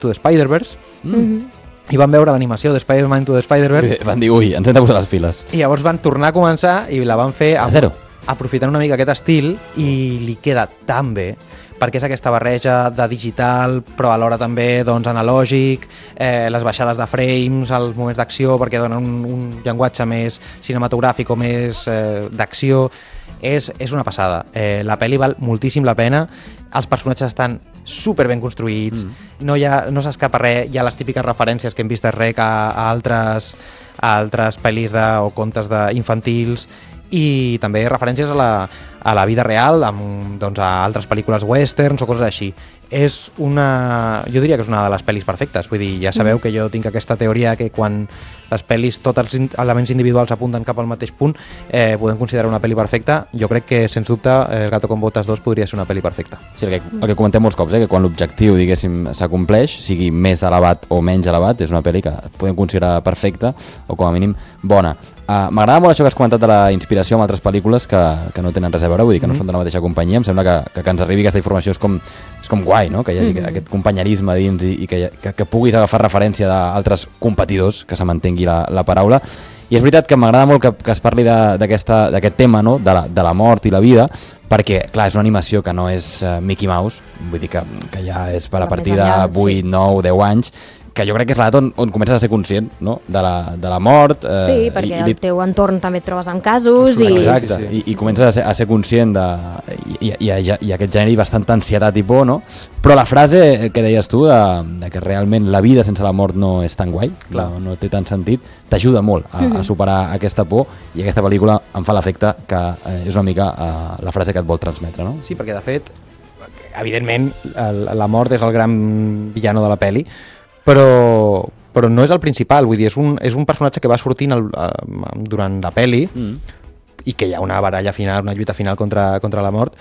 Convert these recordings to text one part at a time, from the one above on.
to the Spider-Verse, i van veure l'animació de Spider-Man Into the Spider-Verse. Van dir, ui, ens hem de posar les piles. I llavors van tornar a començar i la van fer A zero. aprofitant una mica aquest estil, i li queda tan bé, perquè és aquesta barreja de digital, però alhora també doncs, analògic, les baixades de frames, els moments d'acció, perquè donen un llenguatge més cinematogràfic o més d'acció. És una passada. La pel·li val moltíssim la pena, els personatges estan super ben construïts, no s'escapa res, hi ha les típiques referències que hem vist a Rec a altres pel·lis o contes infantils, i també referències a la vida real, doncs, a altres pel·lícules westerns o coses així. Jo diria que és una de les pel·lis perfectes, vull dir, ja sabeu que jo tinc aquesta teoria que quan les pel·lis, tots els elements individuals apunten cap al mateix punt, podem considerar una pel·li perfecta. Jo crec que, sens dubte, El gato con botas 2 podria ser una pel·li perfecta. Sí, el que comentem molts cops, que quan l'objectiu, diguéssim, s'acompleix, sigui més elevat o menys elevat, és una pel·li que podem considerar perfecta o, com a mínim, bona. M'agrada molt això que has comentat de la inspiració en altres pel·lícules que no tenen res a veure, vull dir que no són de la mateixa companyia. Em sembla que ens arribi aquesta informació és com guai, no? Que hi hagi aquest companyerisme dins i que puguis agafar referència d'altres competidors, que se m'entengui la paraula. I és veritat que m'agrada molt que es parli d'aquest tema, no? De la mort i la vida, perquè, clar, és una animació que no és Mickey Mouse, vull dir que ja és per a partir de 8, 9, 10 anys, que jo crec que és l'edat on comences a ser conscient, no? de la mort. Sí, perquè al teu entorn també et trobes en casos. Exacte, i comences a ser conscient i aquest generi bastant ansietat i por, no? Però la frase que deies tu, de que realment la vida sense la mort no és tan guai, no té tant sentit, t'ajuda molt a superar aquesta por, i aquesta pel·lícula em fa l'efecte que és una mica la frase que et vol transmetre, no? Sí, perquè de fet, evidentment, la mort és el gran villano de la pel·li, però no és el principal, vull dir, és un personatge que va sortint durant la pel·li i que hi ha una baralla final, una lluita final contra la mort,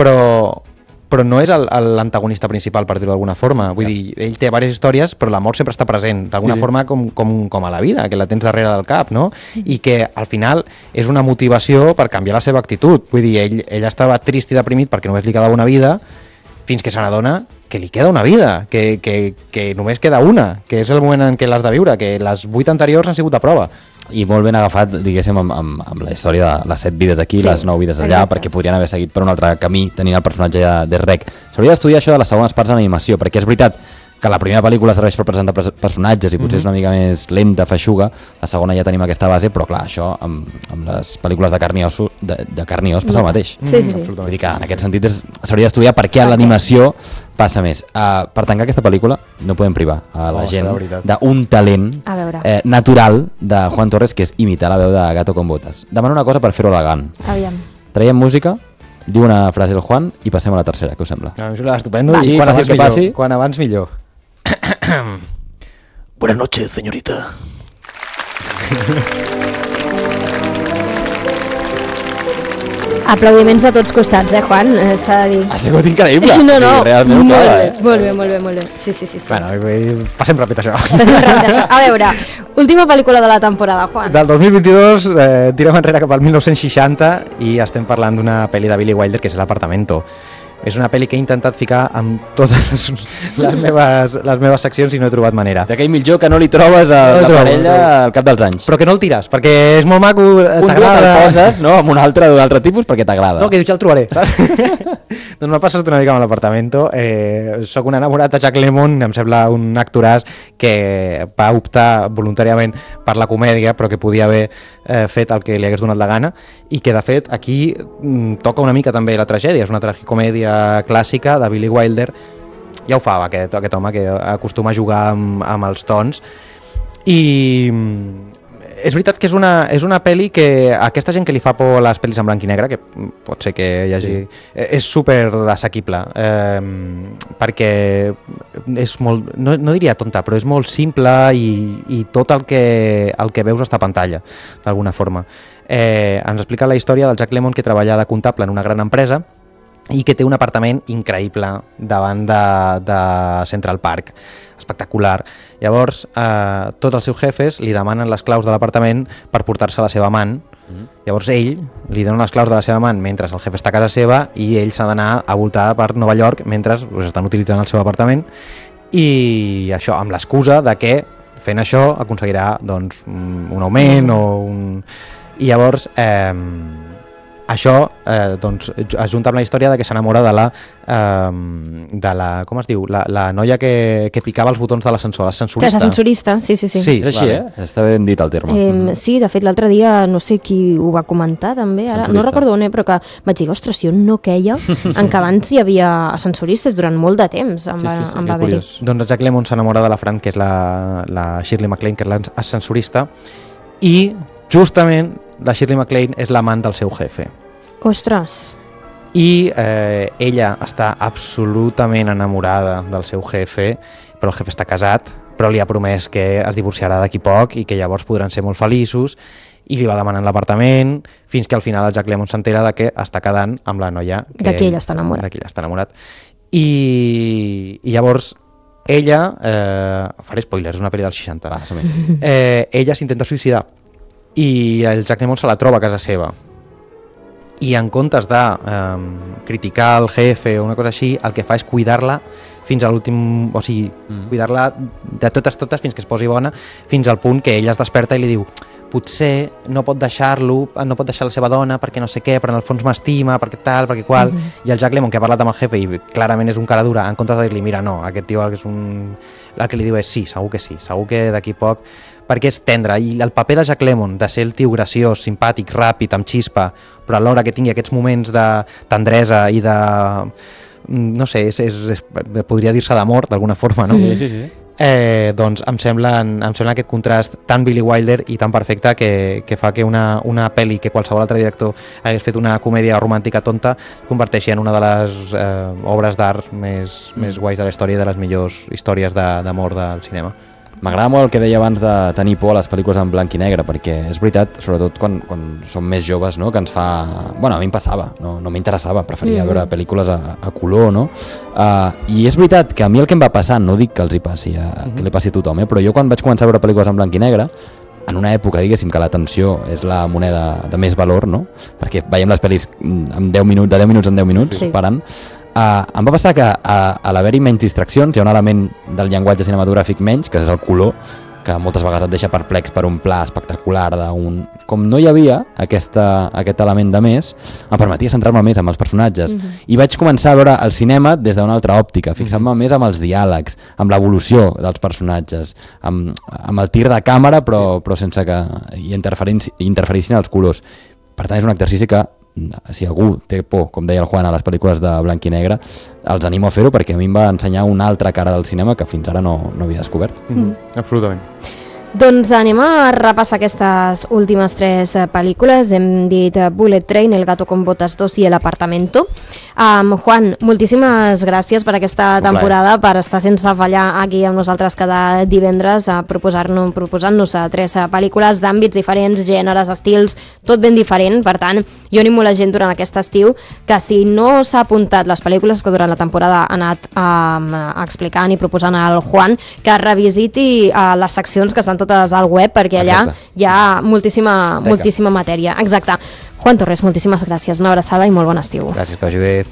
però no és l'antagonista principal, per dir-ho d'alguna forma. Vull dir, ell té diverses històries, però la mort sempre està present, d'alguna forma com a la vida, que la tens darrere del cap, no? I que al final és una motivació per canviar la seva actitud. Vull dir, ell estava trist i deprimit perquè només li quedava una vida, fins que se n'adona que li queda una vida, que només queda una, que és el moment en què l'has de viure, que les 8 anteriors han sigut de prova. I molt ben agafat, diguéssim, amb la història de les 7 vides aquí, les 9 vides allà, perquè podrien haver seguit per un altre camí tenint el personatge de Rec. S'hauria d'estudiar això de les segones parts en animació, perquè és veritat que la primera pel·lícula serveix per presentar personatges i potser és una mica més lenta, feixuga, la segona ja tenim aquesta base, però clar, això amb les pel·lícules de carn i os passa el mateix. Sí. Vull dir que en aquest sentit s'hauria d'estudiar per què l'animació passa més. Per tancar aquesta pel·lícula no podem privar a la gent d'un talent natural de Juan Torres, que és imitar la veu de Gato con Botas. Demano una cosa per fer-ho elegant. Aviam. Traiem música, diu una frase el Juan i passem a la tercera, què us sembla? A mi em sembla estupendo, i quan abans millor. Buenas noches, señorita. Aplaudiments de tots costats, Juan? S'ha de dir. Ha sigut increïble. No, sí, realment molt bé. Sí. Bueno, passem ràpid això. A veure, última pel·lícula de la temporada, Juan. Del 2022 tirem enrere cap al 1960 i estem parlant d'una pel·li de Billy Wilder que és L'Apartamento. És una pel·li que he intentat ficar amb totes les meves seccions i no he trobat manera. D'aquell mitjó que no li trobes a la parella al cap dels anys. Però que no el tires, perquè és molt maco, t'agrada. Un dia te'l poses, no?, amb un altre d'un altre tipus perquè t'agrada. No, que dius, ja el trobaré, saps? Doncs m'ha passat una mica amb L'Apartamento. Soc un enamorat de Jack Lemmon, em sembla un actoràs que va optar voluntàriament per la comèdia, però que podia haver fet el que li hagués donat la gana, i que de fet aquí toca una mica també la tragèdia. És una tragicomèdia clàssica de Billy Wilder. Ja ho fa aquest home, que acostuma a jugar amb els tons, i és veritat que és una pel·li que a aquesta gent que li fa por les pel·lis en blanc i negre, que pot ser que hi hagi... És super assequible, perquè és molt... No diria tonta, però és molt simple i tot el que veus està a pantalla, d'alguna forma. Ens explica la història del Jack Lemmon, que treballa de comptable en una gran empresa i que té un apartament increïble davant de Central Park, espectacular. Llavors, tots els seus jefes li demanen les claus de l'apartament per portar-se a la seva amant. Llavors ell li dona les claus de la seva amant mentre el jefe està a casa seva i ell s'ha d'anar a voltar per Nova York mentre estan utilitzant el seu apartament. i això, amb l'excusa de que fent això aconseguirà doncs, un augment o un... I llavors això doncs, es junta amb la història de que s'enamora de la com es diu? La noia que picava els botons de l'ascensor, l'ascensorista. L'ascensorista, sí. És així, vale. Està ben dit el terme. Sí, de fet, l'altre dia no sé qui ho va comentar també, ara no recordo on, però que vaig dir, ostres, jo no queia en que abans hi havia ascensoristes durant molt de temps, em va haver-hi. Doncs Jack Lemmon s'enamora de la Fran, que és la Shirley MacLaine, que és l'ascensorista, i justament la Shirley MacLaine és l'amant del seu jefe. Ostres. I ella està absolutament enamorada del seu jefe, però el jefe està casat, però li ha promès que es divorciarà d'aquí poc i que llavors podran ser molt feliços, i li va demanant l'apartament, fins que al final el Jack Lemmon s'entera de que està quedant amb la noia de qui ell està enamorat. I llavors ella, faré spoilers, és una pel·li dels 60, ella s'intenta suïcidar i el Jack Lemmon se la troba a casa seva. I en comptes de criticar el jefe o una cosa així, el que fa és cuidar-la fins a l'últim, o sigui, cuidar-la de totes fins que es posi bona, fins al punt que ella es desperta i li diu potser no pot deixar-lo, no pot deixar la seva dona perquè no sé què, però en el fons m'estima, perquè tal, perquè qual, i el Jack Lemmon, que ha parlat amb el jefe i clarament és un cara dura, en comptes de dir-li, mira, no, aquest tio el que li diu és sí, segur que d'aquí poc, perquè és tendre, i el paper de Jack Lemmon de ser el tio graciós, simpàtic, ràpid, amb xispa, però alhora que tingui aquests moments de tendresa i de, no sé, podria dir-se d'amor d'alguna forma, no? Sí. Doncs em sembla aquest contrast tan Billy Wilder i tan perfecte que fa que una pel·li que qualsevol altre director hagués fet una comèdia romàntica tonta converteixi en una de les obres d'art més guais de la història i de les millors històries d'amor del cinema. M'agrada molt el que deia abans de tenir por a les pel·lícules en blanc i negre, perquè és veritat, sobretot quan som més joves, no? Que ens fa... Bueno, a mi em passava, no m'interessava, preferia veure pel·lícules a color, no? I és veritat que a mi el que em va passar, no dic que els hi passi, que li passi a tothom, però jo quan vaig començar a veure pel·lícules en blanc i negre, en una època, diguéssim, que l'atenció és la moneda de més valor, no? Perquè veiem les pel·lis de 10 minuts en 10 minuts, parant. Em va passar que a l'haver-hi menys distraccions hi ha un element del llenguatge cinematogràfic menys, que és el color, que moltes vegades et deixa perplex per un pla espectacular com no hi havia aquest element de més, em permetia centrar-me més amb els personatges i vaig començar a veure el cinema des d'una altra òptica, fixant-me més amb els diàlegs, amb l'evolució dels personatges, amb el tir de càmera però sense que hi interferissin els colors. Per tant, és un exercici que si algú té por, com deia el Juan, a les pel·lícules de blanc i negre, els animo a fer-ho perquè a mi em va ensenyar una altra cara del cinema que fins ara no havia descobert. Absolutament. Doncs anem a repassar aquestes últimes 3 pel·lícules. Hem dit Bullet Train, El gato con botas 2 i El apartamento. Juan, moltíssimes gràcies per aquesta temporada, per estar sense fallar aquí amb nosaltres cada divendres, proposant-nos 3 pel·lícules d'àmbits diferents, gèneres, estils, tot ben diferent. Per tant, jo animo la gent durant aquest estiu que si no s'ha apuntat les pel·lícules que durant la temporada ha anat explicant i proposant al Juan, que revisiti les seccions que estan totes al web, perquè allà hi ha moltíssima matèria. Exacte. Juan Torres, moltíssimes gràcies, una abraçada i molt bon estiu. Gràcies, que vagi bé.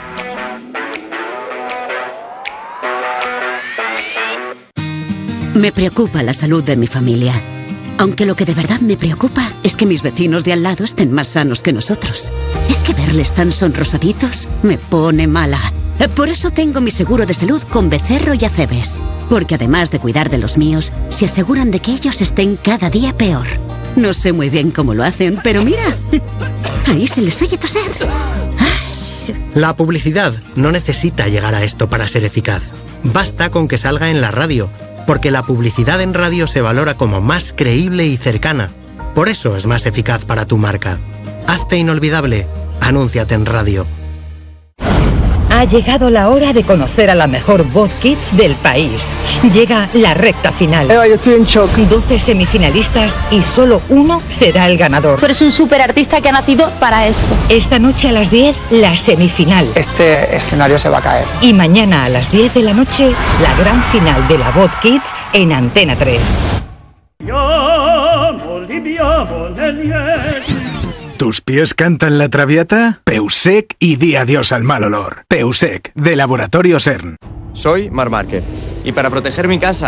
Me preocupa la salud de mi familia. Aunque lo que de verdad me preocupa es que mis vecinos de al lado estén más sanos que nosotros. Es que verles tan sonrosaditos me pone mala. Por eso tengo mi seguro de salud con Becerro y Acebes. Porque además de cuidar de los míos, se aseguran de que ellos estén cada día peor. No sé muy bien cómo lo hacen, pero mira, ahí se les oye toser. La publicidad no necesita llegar a esto para ser eficaz. Basta con que salga en la radio, porque la publicidad en radio se valora como más creíble y cercana. Por eso es más eficaz para tu marca. Hazte inolvidable. Anúnciate en radio. Ha llegado la hora de conocer a la mejor voz kids del país. Llega la recta final. Yo estoy en shock. 12 semifinalistas y solo uno será el ganador. Tú eres un superartista que ha nacido para esto. Esta noche a las 10, la semifinal. Este escenario se va a caer. Y mañana a las 10 de la noche, la gran final de la voz kids en Antena 3. ¿Tus pies cantan la traviata? Peusec y di adiós al mal olor. Peusec, de Laboratorio CERN. Soy Marc Márquez. Y para proteger mi casa